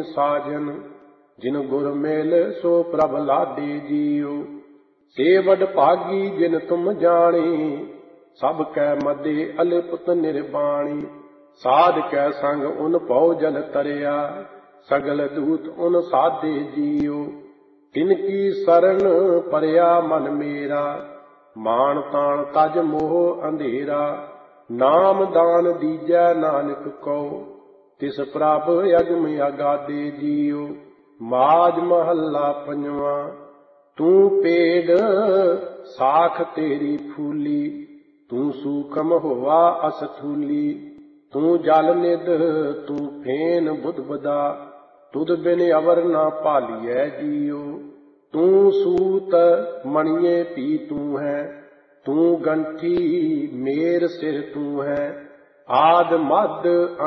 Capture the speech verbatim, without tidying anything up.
ਸਾਜਨ। ਜਿਨ ਗੁਰ ਮੇਲ ਸੋ ਪ੍ਰਭ ਲਾਡੇ ਜੀਉ। ਸੇ ਵਡ ਭਾਗੀ ਜਿਨ ਤੁਮ ਜਾਣੀ, ਸਭ ਕੈ ਮਦੇ ਅਲਿਪਤ ਨਿਰਬਾਣੀ। ਸਾਧ ਕੈ ਸੰਗ ਉਨ ਭਉ ਜਲ ਤਰਿਆ, ਸਗਲ ਦੂਤ ਉਨ ਸਾਧੇ ਜੀਉ। ਤਿਨ ਕੀ ਸਰਣ ਪਰਿਆ ਮਨ ਮੇਰਾ, ਮਾਨ ਤਾਣ ਤਜ ਮੋਹ ਅੰਧੇਰਾ। ਨਾਮ ਦਾਨ ਦੀਜੈ ਨਾਨਕ ਕਉ, ਤਿਸ ਪ੍ਰਭ ਅਗਮ ਅਗਾਧੇ ਜੀਉ। ਮਾਝ ਮਹੱਲਾ ਪੰਜਵਾਂ। ਤੂੰ ਪੇੜ ਸਾਖ ਤੇਰੀ ਫੂਲੀ, ਤੂੰ ਸੂਖਮ ਹੋਆ ਅਸਥੂਲੀ। ਤੂੰ ਜਲ ਨਿਧ ਤੂੰ ਫੇਨ ਬੁੱਧਬਦਾ, ਤੁਧ ਬਿਨ ਅਵਰ ਨਾ ਭਾਲੀਐ ਜੀਉ। ਤੂੰ ਸੂਤ ਮਣੀਏ ਪੀ ਤੂੰ ਹੈ, ਤੂੰ ਗੰਠੀ ਮੇਰ ਸਿਰ ਤੂੰ ਹੈ। ਆਦਿ ਮੱਧ